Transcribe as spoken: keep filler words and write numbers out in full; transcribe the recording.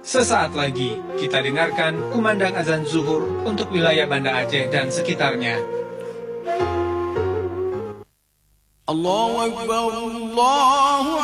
Sesaat lagi kita dengarkan kumandang azan zuhur untuk wilayah Banda Aceh dan sekitarnya. Allahu Akbar, Allahu